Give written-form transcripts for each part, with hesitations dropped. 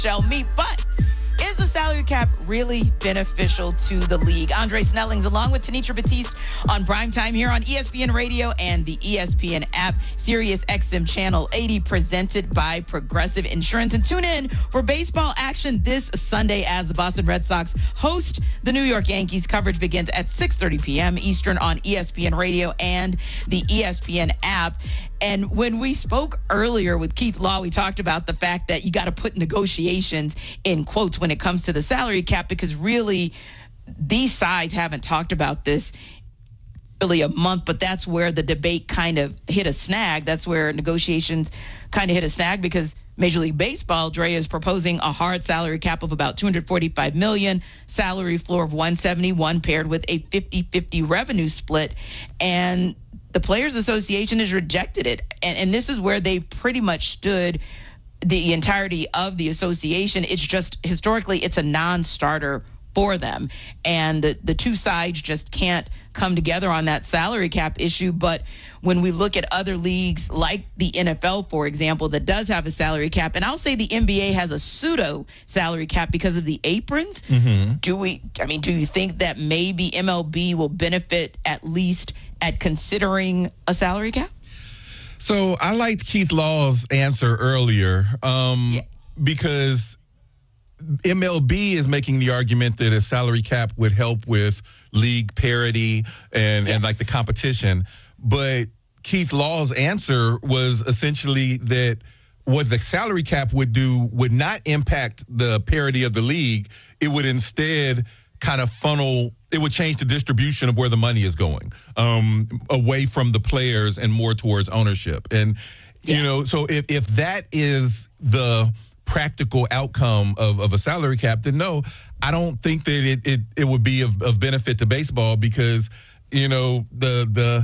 shall meet, but is the salary cap really beneficial to the league? Andre Snellings along with Tanitra Batiste on Primetime here on ESPN Radio and the ESPN app, Sirius XM Channel 80, presented by Progressive Insurance. And tune in for baseball action this Sunday as the Boston Red Sox host the New York Yankees. Coverage begins at 6:30 p.m. Eastern on ESPN Radio and the ESPN app. And when we spoke earlier with Keith Law, we talked about the fact that you got to put negotiations in quotes when it comes to the salary cap, because really these sides haven't talked about this really a month, but that's where the debate kind of hit a snag. That's where negotiations kind of hit a snag, because Major League Baseball, Dre, is proposing a hard salary cap of about $245 million, salary floor of $171 paired with a 50-50 revenue split. And the Players Association has rejected it. And this is where they've pretty much stood the entirety of the association. It's just, historically, it's a non-starter for them. And the two sides just can't come together on that salary cap issue. But when we look at other leagues like the NFL, for example, that does have a salary cap, and I'll say the NBA has a pseudo salary cap because of the aprons. Mm-hmm. Do you think that maybe MLB will benefit at least at considering a salary cap? So I liked Keith Law's answer earlier because MLB is making the argument that a salary cap would help with league parity and like the competition. But Keith Law's answer was essentially that what the salary cap would do would not impact the parity of the league. It would instead kind of it would change the distribution of where the money is going, away from the players and more towards ownership. And, so if that is the practical outcome of a salary cap, then no, I don't think that it would be of benefit to baseball, because, the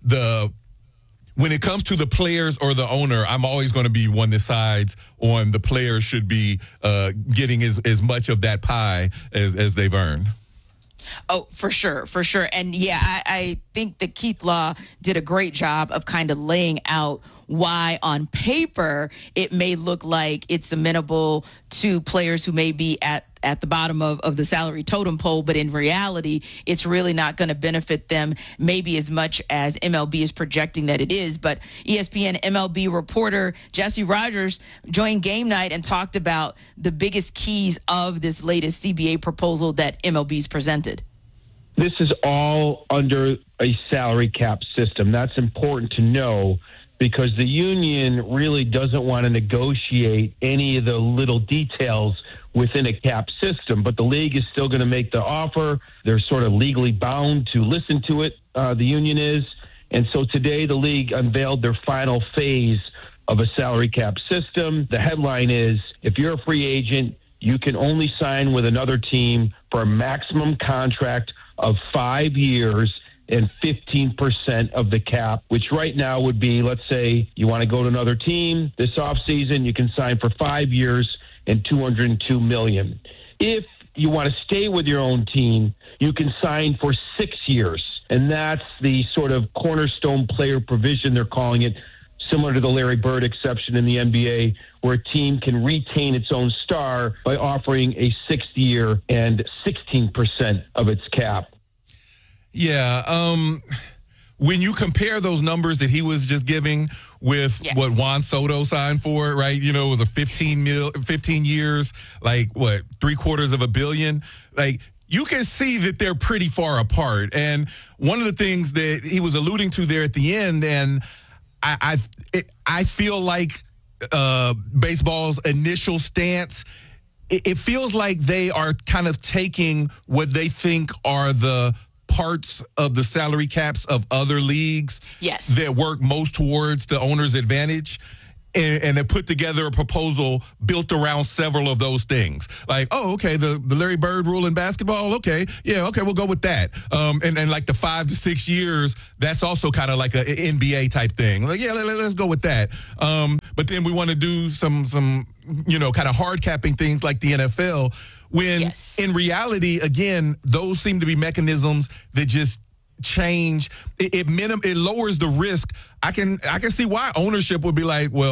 when it comes to the players or the owner, I'm always going to be one that sides on the players should be getting as much of that pie as they've earned. Oh, for sure. And I think that Keith Law did a great job of kind of laying out why on paper it may look like it's amenable to players who may be at the bottom of the salary totem pole, but in reality, it's really not going to benefit them maybe as much as MLB is projecting that it is. But ESPN MLB reporter Jesse Rogers joined Game Night and talked about the biggest keys of this latest CBA proposal that MLB's presented. This is all under a salary cap system. That's important to know, because the union really doesn't want to negotiate any of the little details within a cap system, but the league is still going to make the offer. They're sort of legally bound to listen to it, the union is. And so today the league unveiled their final phase of a salary cap system. The headline is, if you're a free agent, you can only sign with another team for a maximum contract of 5 years and 15% of the cap, which right now would be, let's say you want to go to another team this offseason, you can sign for 5 years and $202 million. If you want to stay with your own team, you can sign for 6 years. And that's the sort of cornerstone player provision, they're calling it, similar to the Larry Bird exception in the NBA, where a team can retain its own star by offering a 6th year and 16% of its cap. Yeah, when you compare those numbers that he was just giving with what Juan Soto signed for, right? It was a 15 years, like what, $750 million? Like, you can see that they're pretty far apart. And one of the things that he was alluding to there at the end, and I feel like baseball's initial stance, it feels like they are kind of taking what they think are the parts of the salary caps of other leagues that work most towards the owner's advantage, and they put together a proposal built around several of those things. Like, oh, okay, the Larry Bird rule in basketball, okay, we'll go with that. And like the 5 to 6 years, that's also kind of like an NBA type thing. Like, let's go with that. But then we want to do some kind of hard capping things like the NFL, when in reality, again, those seem to be mechanisms that just change. It lowers the risk. I can see why ownership would be like, well,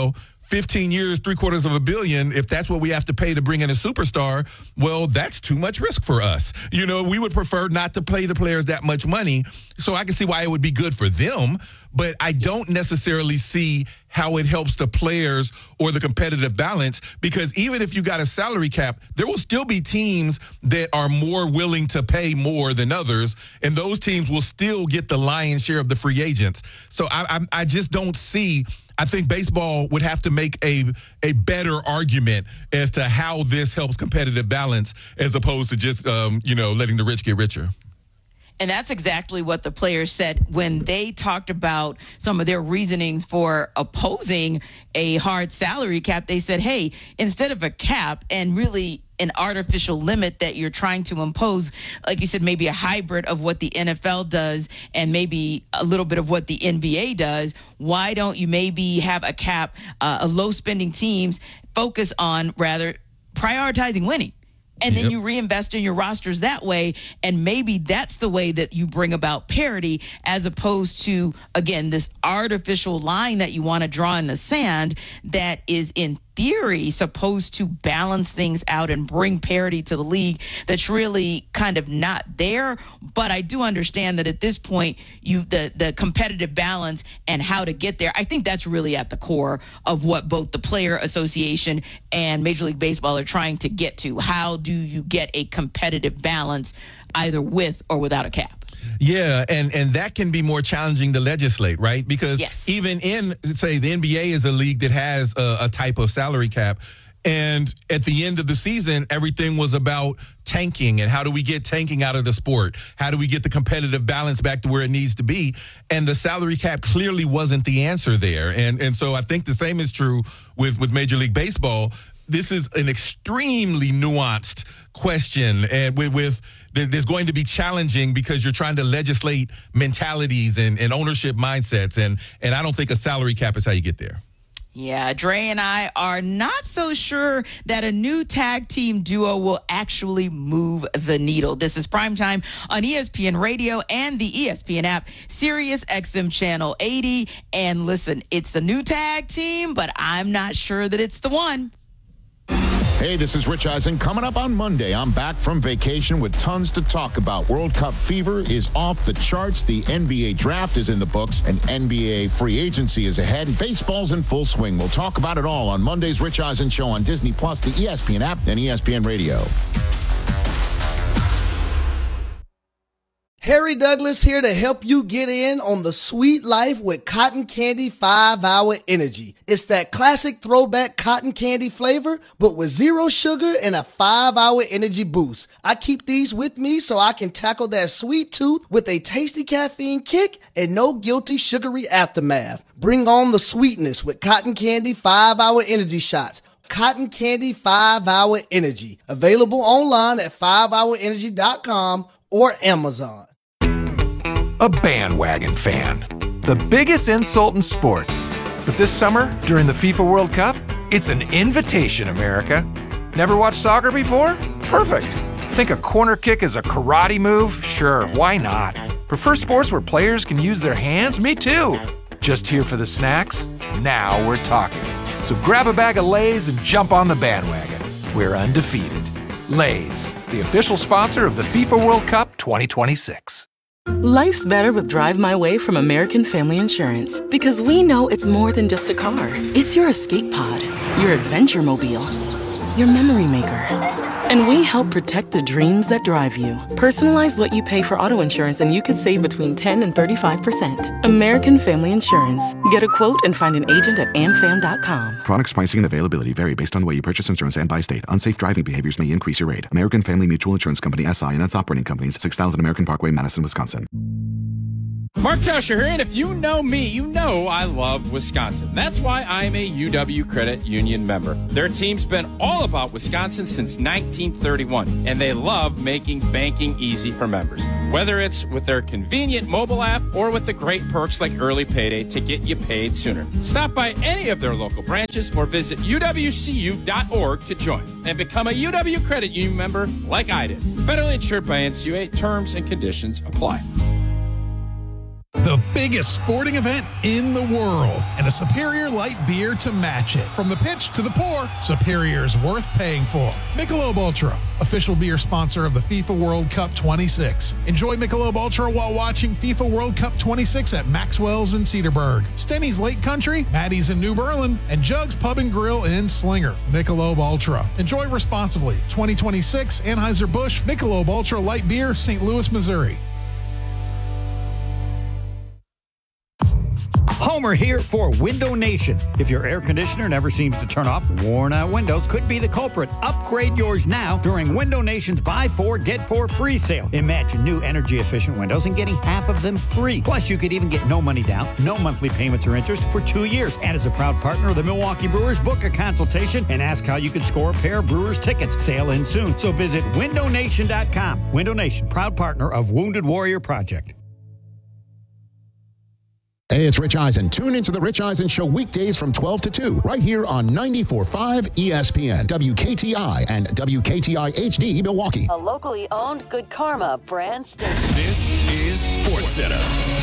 15 years, $750 million, if that's what we have to pay to bring in a superstar, well, that's too much risk for us. We would prefer not to pay the players that much money. So I can see why it would be good for them, but I don't necessarily see how it helps the players or the competitive balance, because even if you got a salary cap, there will still be teams that are more willing to pay more than others, and those teams will still get the lion's share of the free agents. So I just don't see. I think baseball would have to make a better argument as to how this helps competitive balance as opposed to just, letting the rich get richer. And that's exactly what the players said when they talked about some of their reasonings for opposing a hard salary cap. They said, hey, instead of a cap and really an artificial limit that you're trying to impose, like you said, maybe a hybrid of what the NFL does and maybe a little bit of what the NBA does, why don't you maybe have a cap, a low spending teams focus on rather prioritizing winning? And then you reinvest in your rosters that way. And maybe that's the way that you bring about parity, as opposed to, again, this artificial line that you want to draw in the sand that is in theory supposed to balance things out and bring parity to the league that's really kind of not there. But I do understand that at this point, the competitive balance and how to get there, I think that's really at the core of what both the Player Association and Major League Baseball are trying to get to. How do you get a competitive balance either with or without a cap? Yeah, and that can be more challenging to legislate, right? Because even in, say, the NBA is a league that has a type of salary cap, and at the end of the season, everything was about tanking and how do we get tanking out of the sport? How do we get the competitive balance back to where it needs to be? And the salary cap clearly wasn't the answer there. And so I think the same is true with Major League Baseball. This is an extremely nuanced question, and there's going to be challenging because you're trying to legislate mentalities and ownership mindsets, and I don't think a salary cap is how you get there. Yeah, Dre and I are not so sure that a new tag team duo will actually move the needle. This is Primetime on ESPN Radio and the ESPN app, Sirius XM Channel 80. And listen, it's a new tag team, but I'm not sure that it's the one. Hey, this is Rich Eisen. Coming up on Monday, I'm back from vacation with tons to talk about. World Cup fever is off the charts. The NBA draft is in the books, and NBA free agency is ahead. Baseball's in full swing. We'll talk about it all on Monday's Rich Eisen Show on Disney+, the ESPN app, and ESPN Radio. Harry Douglas here to help you get in on the sweet life with Cotton Candy 5-Hour Energy. It's that classic throwback cotton candy flavor, but with 0 sugar and a 5-hour energy boost. I keep these with me so I can tackle that sweet tooth with a tasty caffeine kick and no guilty sugary aftermath. Bring on the sweetness with Cotton Candy 5-Hour Energy Shots. Cotton Candy 5-Hour Energy. Available online at 5hourenergy.com or Amazon. A bandwagon fan. The biggest insult in sports. But this summer, during the FIFA World Cup, it's an invitation, America. Never watched soccer before? Perfect. Think a corner kick is a karate move? Sure, why not? Prefer sports where players can use their hands? Me too. Just here for the snacks? Now we're talking. So grab a bag of Lay's and jump on the bandwagon. We're undefeated. Lay's, the official sponsor of the FIFA World Cup 2026. Life's better with Drive My Way from American Family Insurance, because we know it's more than just a car. It's your escape pod, your adventure mobile, your memory maker. And we help protect the dreams that drive you. Personalize what you pay for auto insurance and you could save between 10 and 35%. American Family Insurance. Get a quote and find an agent at amfam.com. Products, pricing, and availability vary based on the way you purchase insurance and by state. Unsafe driving behaviors may increase your rate. American Family Mutual Insurance Company, SI, and its operating companies, 6000 American Parkway, Madison, Wisconsin. Mark Tauscher here, and if you know me, you know I love Wisconsin. That's why I'm a UW Credit Union member. Their team's been all about Wisconsin since 1931, and they love making banking easy for members. Whether it's with their convenient mobile app or with the great perks like early payday to get you paid sooner. Stop by any of their local branches or visit uwcu.org to join and become a UW Credit Union member like I did. Federally insured by NCUA. Terms and conditions apply. The biggest sporting event in the world, and a Superior light beer to match it. From the pitch to the pour, Superior's worth paying for. Michelob Ultra, official beer sponsor of the FIFA World Cup 26. Enjoy Michelob Ultra while watching FIFA World Cup 26 at Maxwell's in Cedarburg, Stenny's Lake Country, Maddie's in New Berlin, and Jugs Pub and Grill in Slinger. Michelob Ultra. Enjoy responsibly. 2026 Anheuser-Busch Michelob Ultra Light Beer, St. Louis, Missouri. Homer here for Window Nation. If your air conditioner never seems to turn off, worn out windows could be the culprit. Upgrade yours now during Window Nation's Buy 4, Get 4 free sale. Imagine new energy efficient windows and getting half of them free. Plus, you could even get no money down, no monthly payments or interest for 2 years. And as a proud partner of the Milwaukee Brewers, book a consultation and ask how you could score a pair of Brewers tickets. Sale ends soon. So visit windownation.com. Window Nation, proud partner of Wounded Warrior Project. Hey, it's Rich Eisen. Tune into the Rich Eisen Show weekdays from 12 to 2, right here on 94.5 ESPN, WKTI, and WKTI HD Milwaukee. A locally owned Good Karma brand station. This is SportsCenter.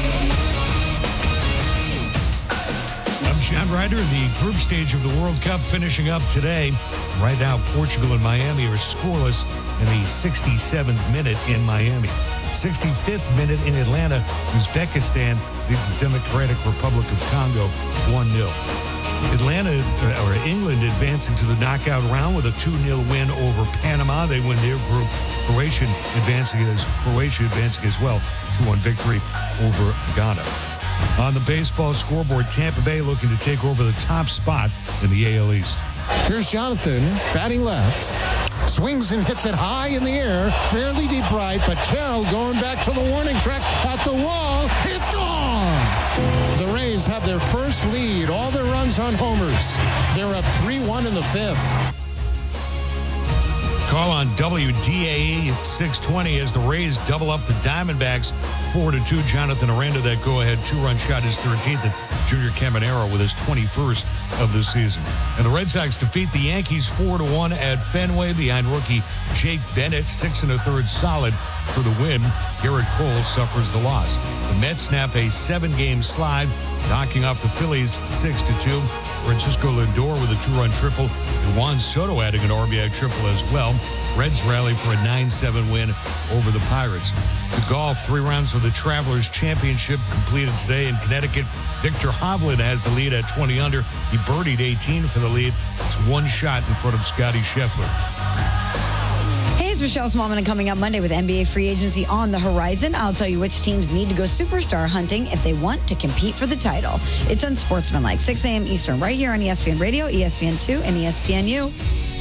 I'm John Ryder. The group stage of the World Cup finishing up today. Right now, Portugal and Miami are scoreless in the 67th minute in Miami. 65th minute in Atlanta, Uzbekistan leads the Democratic Republic of Congo 1-0. England advancing to the knockout round with a 2-0 win over Panama. They win their group. Croatia advancing as well. 2-1 victory over Ghana. On the baseball scoreboard, Tampa Bay looking to take over the top spot in the AL East. Here's Jonathan batting left. Swings and hits it high in the air, fairly deep right, but Carroll going back to the warning track at the wall. It's gone! The Rays have their first lead, all their runs on homers. They're up 3-1 in the fifth. Call on WDAE 620 as the Rays double up the Diamondbacks 4-2. Jonathan Aranda, that go-ahead two-run shot, his 13th, and Junior Caminero with his 21st of the season. And the Red Sox defeat the Yankees 4-1 at Fenway behind rookie Jake Bennett, 6 1/3 solid for the win. Garrett Cole suffers the loss. The Mets snap a 7-game slide, knocking off the Phillies 6-2. Francisco Lindor with a 2-run triple, and Juan Soto adding an RBI triple as well. Reds rally for a 9-7 win over the Pirates. The golf, 3 rounds of the Travelers Championship completed today in Connecticut. Victor Hovland has the lead at 20 under. He birdied 18 for the lead. It's 1 shot in front of Scotty Scheffler. Hey, it's Michelle Smallman, and coming up Monday with NBA free agency on the horizon, I'll tell you which teams need to go superstar hunting if they want to compete for the title. It's Unsportsmanlike, 6 a.m. Eastern, right here on ESPN Radio, ESPN2, and ESPNU.